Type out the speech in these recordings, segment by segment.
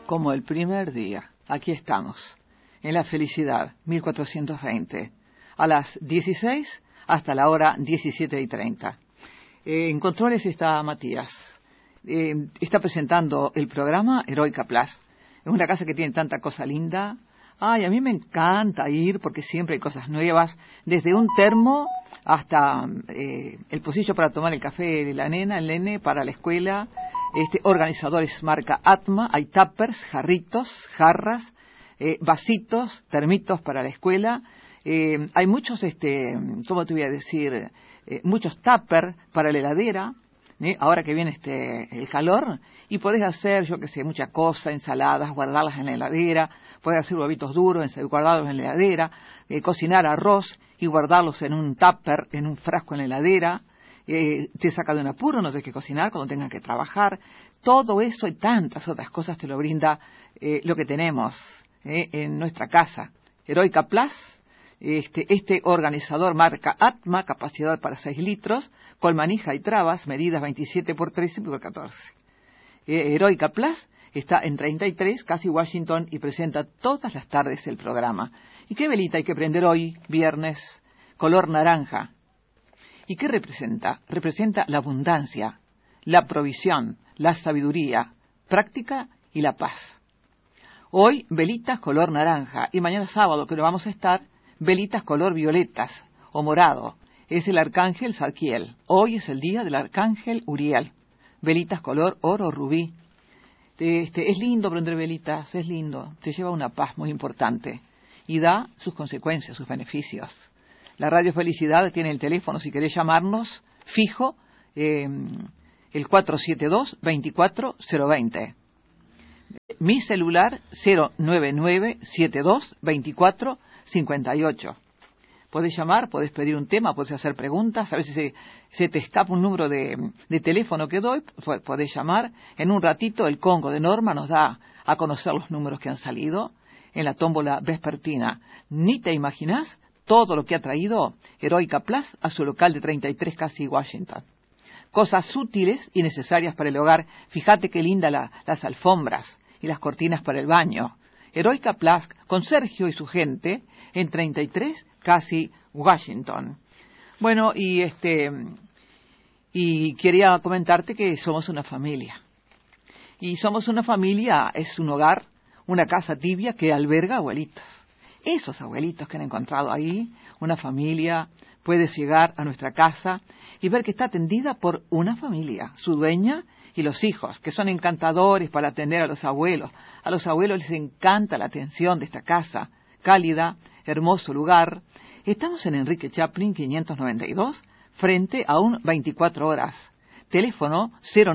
como el primer día. Aquí estamos, en la felicidad, 1420, a las 16 hasta la hora 17:30. En controles está Matías. Está presentando el programa Heroica Plus. Es una casa que tiene tanta cosa linda. Ay, a mí me encanta ir porque siempre hay cosas nuevas, desde un termo hasta el pocillo para tomar el café de la nena, el nene para la escuela, organizadores marca Atma, hay tuppers, jarritos, jarras, vasitos, termitos para la escuela, hay muchos, ¿cómo te voy a decir? Muchos tuppers para la heladera. Ahora que viene el calor, y podés hacer, yo que sé, muchas cosas, ensaladas, guardarlas en la heladera, podés hacer huevitos duros, guardarlos en la heladera, cocinar arroz y guardarlos en un tupper, en un frasco en la heladera, te saca de un apuro, no tienes que cocinar cuando tengas que trabajar. Todo eso y tantas otras cosas te lo brinda lo que tenemos en nuestra casa. Heroica Plus. Este organizador marca Atma, capacidad para 6 litros, con manija y trabas, medidas 27 por 13 por 14. Heroica Plus está en 33, casi Washington, y presenta todas las tardes el programa. ¿Y qué velita hay que prender hoy, viernes? Color naranja. ¿Y qué representa? Representa la abundancia, la provisión, la sabiduría, práctica y la paz. Hoy, velitas color naranja, y mañana sábado, que lo vamos a estar, velitas color violetas o morado. Es el arcángel Zadkiel. Hoy es el día del arcángel Uriel. Velitas color oro rubí. Es lindo prender velitas, es lindo. Te lleva una paz muy importante y da sus consecuencias, sus beneficios. La Radio Felicidad tiene el teléfono, si querés llamarnos, fijo, el 472-24020. Mi celular 099-7224-58. Podés llamar, podés pedir un tema, podés hacer preguntas. A veces se te escapa un número de teléfono que doy, podés llamar. En un ratito el Congo de Norma nos da a conocer los números que han salido en la tómbola vespertina. Ni te imaginás todo lo que ha traído Heroica Plus a su local de 33 casi Washington. Cosas útiles y necesarias para el hogar. Fíjate qué linda las alfombras y las cortinas para el baño. Heroica Plus con Sergio y su gente en 33 casi Washington. Bueno, y quería comentarte que somos una familia. Y somos una familia, es un hogar, una casa tibia que alberga abuelitos. Esos abuelitos que han encontrado ahí, una familia, puedes llegar a nuestra casa y ver que está atendida por una familia, su dueña y los hijos, que son encantadores para atender a los abuelos. A los abuelos les encanta la atención de esta casa, cálida, hermoso lugar. Estamos en Enrique Chaplin 592, frente a un 24 horas. Teléfono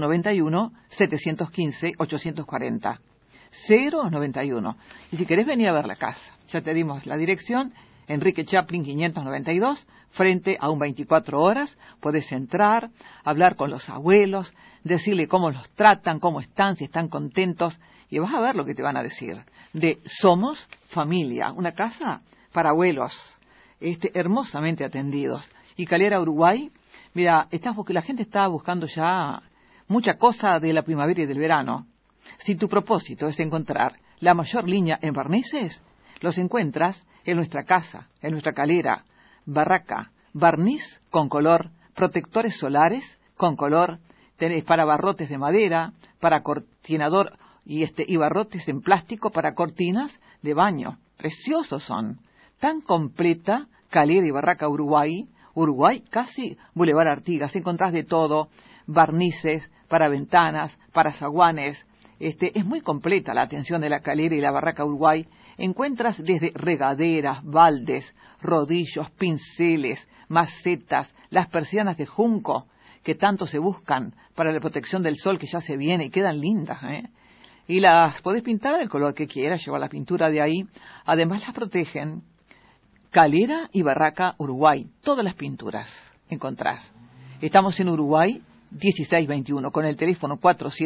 091-715-840. 091. Y si querés venir a ver la casa, ya te dimos la dirección, Enrique Chaplin 592, frente a un 24 horas, podés entrar, hablar con los abuelos, decirle cómo los tratan, cómo están, si están contentos, y vas a ver lo que te van a decir. Somos familia, una casa para abuelos, hermosamente atendidos. Y Calera, Uruguay, mira, la gente está buscando ya mucha cosa de la primavera y del verano. Si tu propósito es encontrar la mayor línea en barnices, los encuentras en nuestra casa, en nuestra calera, barraca, barniz con color, protectores solares con color, tenés para barrotes de madera, para cortinador y barrotes en plástico para cortinas de baño. Preciosos son. Tan completa, calera y barraca Uruguay, casi Boulevard Artigas, encontrás de todo, barnices para ventanas, para zaguanes. Es muy completa la atención de la calera y la barraca Uruguay. Encuentras desde regaderas, baldes, rodillos, pinceles, macetas, las persianas de junco que tanto se buscan para la protección del sol que ya se viene y quedan lindas, Y las podés pintar del color que quieras, llevar la pintura de ahí. Además las protegen. Calera y barraca Uruguay, todas las pinturas encontrás. Estamos en Uruguay 1621 con el teléfono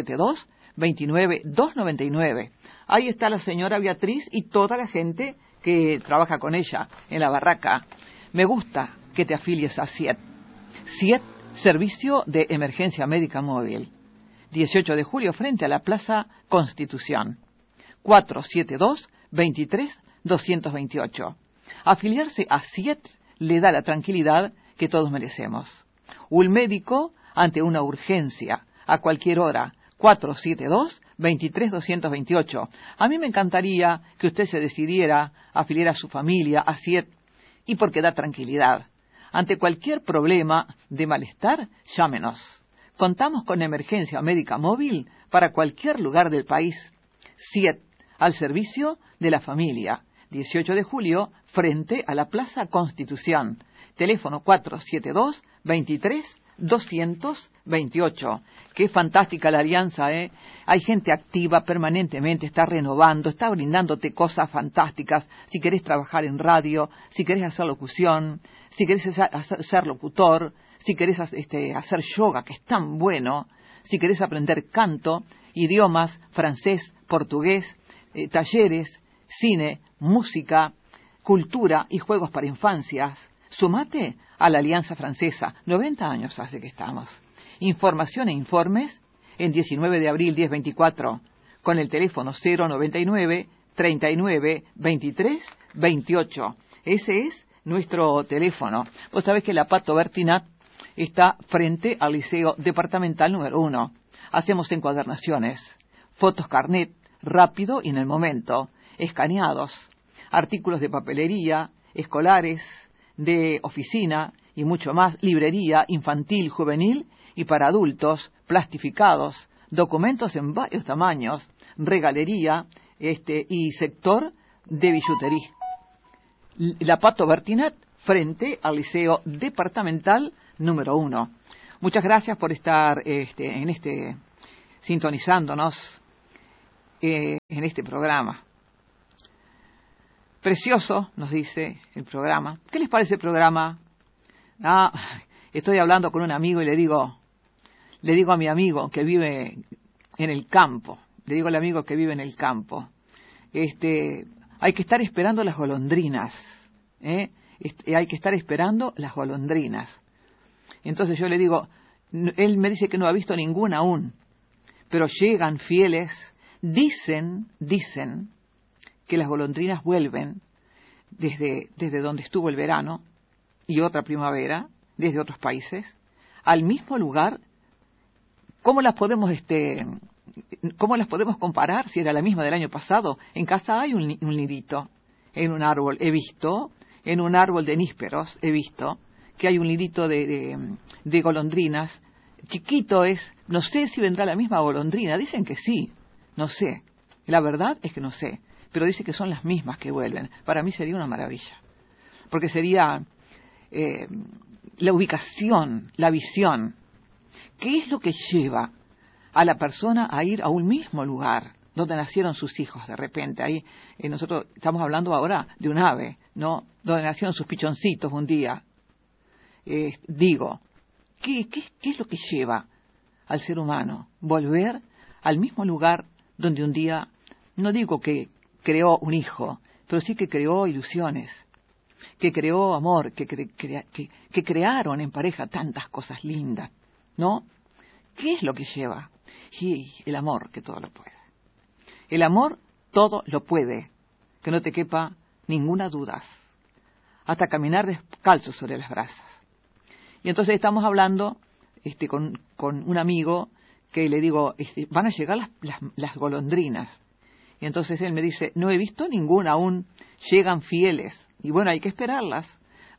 472-29299. Ahí está la señora Beatriz y toda la gente que trabaja con ella en la barraca. Me gusta que te afilies a SIET. SIET, Servicio de Emergencia Médica Móvil. 18 de julio frente a la Plaza Constitución. 472-23-228. Afiliarse a SIET le da la tranquilidad que todos merecemos. Un médico ante una urgencia, a cualquier hora, 472-23-228. A mí me encantaría que usted se decidiera a afiliar a su familia a SIET, y porque da tranquilidad. Ante cualquier problema de malestar, llámenos. Contamos con emergencia médica móvil para cualquier lugar del país. SIET, al servicio de la familia. 18 de julio, frente a la Plaza Constitución. Teléfono 472-23-228. Qué fantástica la alianza, ¿eh? Hay gente activa permanentemente, está renovando, está brindándote cosas fantásticas. Si querés trabajar en radio, si querés hacer locución, si querés ser locutor, si querés hacer yoga, que es tan bueno, si querés aprender canto, idiomas, francés, portugués, talleres, cine, música, cultura y juegos para infancias. Sumate a la Alianza Francesa. 90 años hace que estamos. Información e informes en 19 de abril 1024 con el teléfono 099 39 23 28. Ese es nuestro teléfono. Vos sabés que la Pato Bertinat está frente al Liceo Departamental número 1. Hacemos encuadernaciones, fotos carnet, rápido y en el momento, escaneados, artículos de papelería, escolares, de oficina y mucho más, librería infantil, juvenil y para adultos, plastificados, documentos en varios tamaños, regalería y sector de billutería. La Pato Bertinat frente al Liceo Departamental número 1. Muchas gracias por estar sintonizándonos en este programa. Precioso, nos dice el programa. ¿Qué les parece el programa? Estoy hablando con un amigo y le digo a mi amigo que vive en el campo, hay que estar esperando las golondrinas, hay que estar esperando las golondrinas. Entonces yo le digo, él me dice que no ha visto ninguna aún, pero llegan fieles, dicen que las golondrinas vuelven desde donde estuvo el verano y otra primavera, desde otros países, al mismo lugar. ¿Cómo las podemos comparar si era la misma del año pasado? En casa hay un nidito en un árbol. He visto en un árbol de nísperos, he visto que hay un nidito de golondrinas. Chiquito es, no sé si vendrá la misma golondrina. Dicen que sí, no sé. La verdad es que no sé. Pero dice que son las mismas que vuelven. Para mí sería una maravilla. Porque sería la ubicación, la visión. ¿Qué es lo que lleva a la persona a ir a un mismo lugar donde nacieron sus hijos de repente? Ahí nosotros estamos hablando ahora de un ave, ¿no? Donde nacieron sus pichoncitos un día. ¿qué es lo que lleva al ser humano? Volver al mismo lugar donde un día, no digo que creó un hijo, pero sí que creó ilusiones, que creó amor, que crearon en pareja tantas cosas lindas, ¿no? ¿Qué es lo que lleva? Y el amor, que todo lo puede. El amor todo lo puede, que no te quepa ninguna duda, hasta caminar descalzo sobre las brasas. Y entonces estamos hablando con un amigo que le digo, van a llegar las golondrinas. Y entonces él me dice, no he visto ninguna aún, llegan fieles. Y bueno, hay que esperarlas.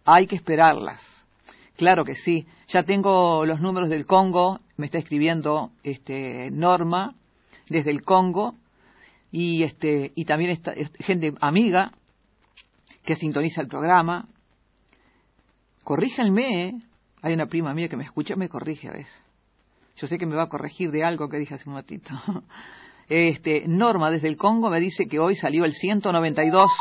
Claro que sí. Ya tengo los números del Congo, me está escribiendo Norma desde el Congo, y también está gente amiga que sintoniza el programa. Corríjanme, hay una prima mía que me escucha, me corrige a veces. Yo sé que me va a corregir de algo que dije hace un ratito. Norma desde el Congo me dice que hoy salió el 192,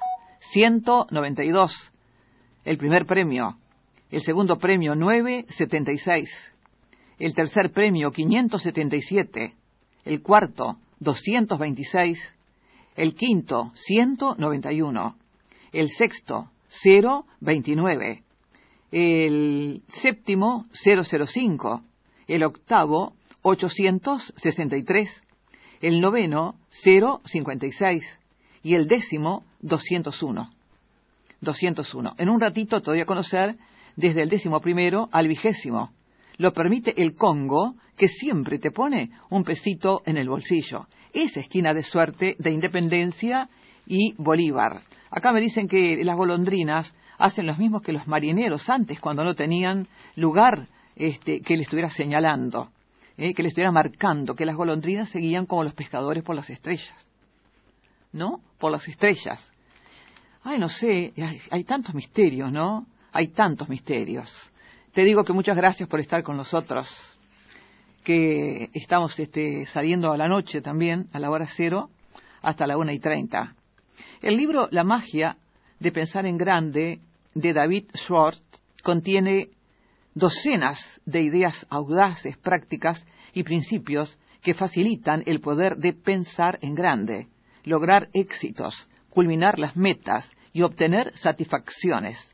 el primer premio, el segundo premio 976, el tercer premio 577, el cuarto 226, el quinto 191, el sexto 029, el séptimo 005, el octavo 863, el noveno 0,56 y el décimo 201. 201. En un ratito te voy a conocer desde el 11º al 20º. Lo permite el Congo, que siempre te pone un pesito en el bolsillo. Esa esquina de suerte de Independencia y Bolívar. Acá me dicen que las golondrinas hacen los mismos que los marineros antes, cuando no tenían lugar que le estuviera señalando, que le estuviera marcando, que las golondrinas seguían como los pescadores por las estrellas. ¿No? Por las estrellas. Ay, no sé, hay tantos misterios, ¿no? Hay tantos misterios. Te digo que muchas gracias por estar con nosotros, que estamos saliendo a la noche también, a la hora 0, hasta la 1:30. El libro La magia de pensar en grande, de David Schwartz, contiene docenas de ideas audaces, prácticas y principios que facilitan el poder de pensar en grande, lograr éxitos, culminar las metas y obtener satisfacciones.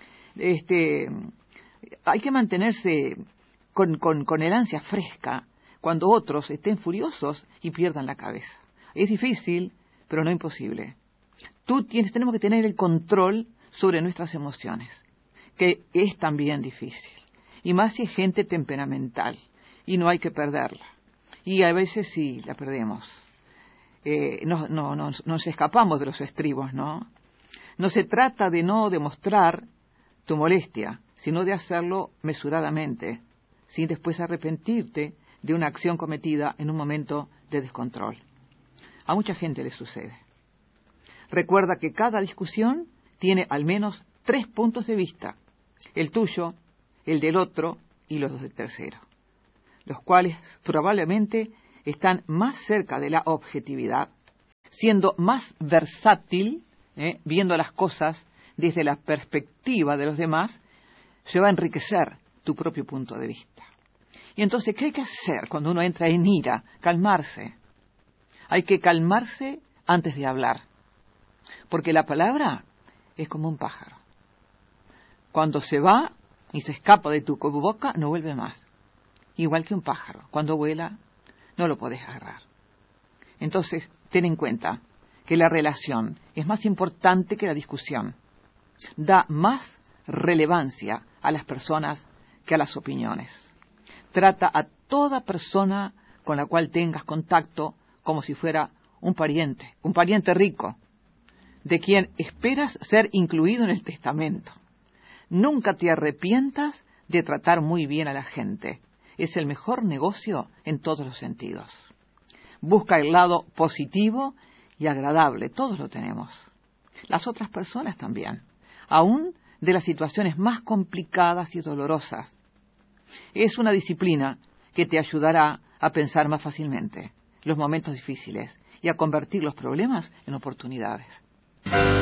Hay que mantenerse con el ansia fresca cuando otros estén furiosos y pierdan la cabeza. Es difícil, pero no imposible. Tenemos que tener el control sobre nuestras emociones, que es también difícil. Y más si es gente temperamental, y no hay que perderla. Y a veces sí la perdemos. Nos escapamos de los estribos, ¿no? No se trata de no demostrar tu molestia, sino de hacerlo mesuradamente, sin después arrepentirte de una acción cometida en un momento de descontrol. A mucha gente le sucede. Recuerda que cada discusión tiene al menos 3 puntos de vista, el tuyo, el del otro y los del tercero, los cuales probablemente están más cerca de la objetividad, siendo más versátil, viendo las cosas desde la perspectiva de los demás, se va a enriquecer tu propio punto de vista. Y entonces, ¿qué hay que hacer cuando uno entra en ira? Calmarse. Hay que calmarse antes de hablar, porque la palabra es como un pájaro. Cuando se va y se escapa de tu boca, no vuelve más. Igual que un pájaro, cuando vuela, no lo podés agarrar. Entonces, ten en cuenta que la relación es más importante que la discusión. Da más relevancia a las personas que a las opiniones. Trata a toda persona con la cual tengas contacto como si fuera un pariente rico, de quien esperas ser incluido en el testamento. Nunca te arrepientas de tratar muy bien a la gente. Es el mejor negocio en todos los sentidos. Busca el lado positivo y agradable. Todos lo tenemos. Las otras personas también. Aún de las situaciones más complicadas y dolorosas. Es una disciplina que te ayudará a pensar más fácilmente los momentos difíciles y a convertir los problemas en oportunidades.